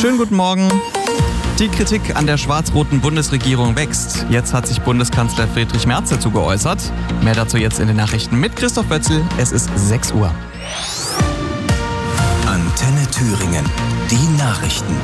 Schönen guten Morgen. Die Kritik an der schwarz-roten Bundesregierung wächst. Jetzt hat sich Bundeskanzler Friedrich Merz dazu geäußert. Mehr dazu jetzt in den Nachrichten mit Christoph Bötzl. Es ist 6 Uhr. Antenne Thüringen. Die Nachrichten.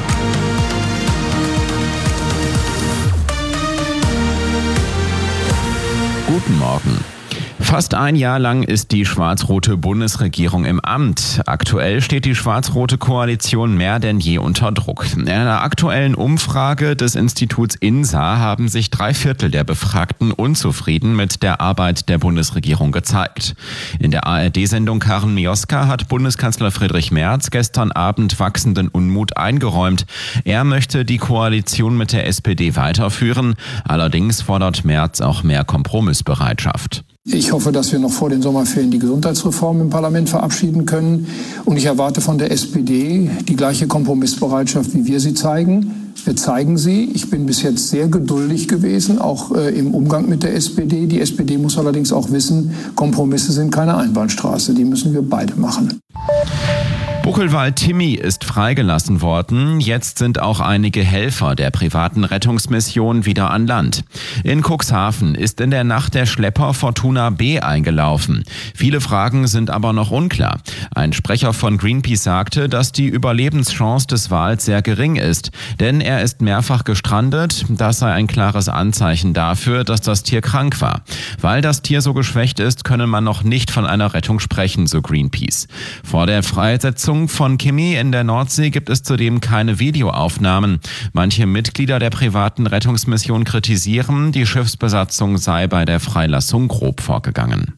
Guten Morgen. Fast ein Jahr lang ist die schwarz-rote Bundesregierung im Amt. Aktuell steht die schwarz-rote Koalition mehr denn je unter Druck. In einer aktuellen Umfrage des Instituts INSA haben sich 3/4 der Befragten unzufrieden mit der Arbeit der Bundesregierung gezeigt. In der ARD-Sendung Karen Mioska hat Bundeskanzler Friedrich Merz gestern Abend wachsenden Unmut eingeräumt. Er möchte die Koalition mit der SPD weiterführen. Allerdings fordert Merz auch mehr Kompromissbereitschaft. Ich hoffe, dass wir noch vor den Sommerferien die Gesundheitsreform im Parlament verabschieden können. Und ich erwarte von der SPD die gleiche Kompromissbereitschaft, wie wir sie zeigen. Wir zeigen sie. Ich bin bis jetzt sehr geduldig gewesen, auch im Umgang mit der SPD. Die SPD muss allerdings auch wissen, Kompromisse sind keine Einbahnstraße. Die müssen wir beide machen. Buckelwald Timmy ist freigelassen worden. Jetzt sind auch einige Helfer der privaten Rettungsmission wieder an Land. In Cuxhaven ist in der Nacht der Schlepper Fortuna B eingelaufen. Viele Fragen sind aber noch unklar. Ein Sprecher von Greenpeace sagte, dass die Überlebenschance des Wals sehr gering ist. Denn er ist mehrfach gestrandet. Das sei ein klares Anzeichen dafür, dass das Tier krank war. Weil das Tier so geschwächt ist, könne man noch nicht von einer Rettung sprechen, so Greenpeace. Vor der Freisetzung von Kimi in der Nordsee gibt es zudem keine Videoaufnahmen. Manche Mitglieder der privaten Rettungsmission kritisieren, die Schiffsbesatzung sei bei der Freilassung grob vorgegangen.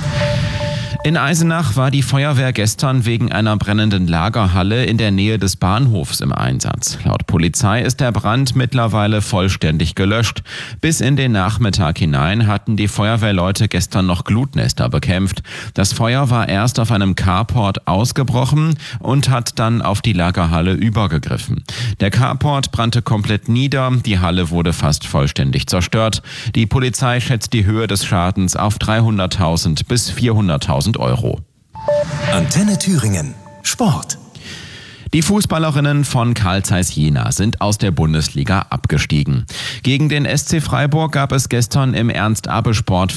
In Eisenach war die Feuerwehr gestern wegen einer brennenden Lagerhalle in der Nähe des Bahnhofs im Einsatz. Laut Polizei ist der Brand mittlerweile vollständig gelöscht. Bis in den Nachmittag hinein hatten die Feuerwehrleute gestern noch Glutnester bekämpft. Das Feuer war erst auf einem Carport ausgebrochen und hat dann auf die Lagerhalle übergegriffen. Der Carport brannte komplett nieder, die Halle wurde fast vollständig zerstört. Die Polizei schätzt die Höhe des Schadens auf 300.000 bis 400.000 Euro. Antenne Thüringen. Sport. Die Fußballerinnen von Carl Zeiss Jena sind aus der Bundesliga abgestiegen. Gegen den SC Freiburg gab es gestern im Ernst-Abbe-Sport